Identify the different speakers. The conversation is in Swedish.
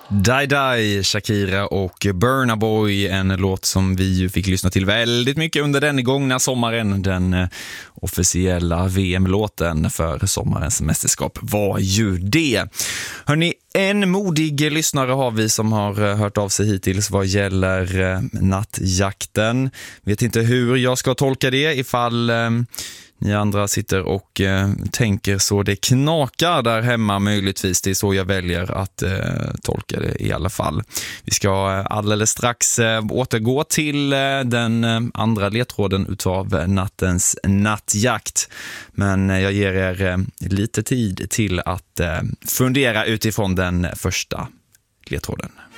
Speaker 1: Die Die, Shakira och Burna Boy, en låt som vi ju fick lyssna till väldigt mycket under den gångna sommaren. Den officiella VM-låten för sommarens mästerskap var ju det. Hörrni, en modig lyssnare har vi som har hört av sig hittills vad gäller nattjakten. Vet inte hur jag ska tolka det, ifall ni andra sitter och tänker så det knakar där hemma möjligtvis. Det är så jag väljer att tolka det i alla fall. Vi ska alldeles strax återgå till den andra ledtråden utav nattens nattjakt. Men jag ger er lite tid till att fundera utifrån den första ledtråden.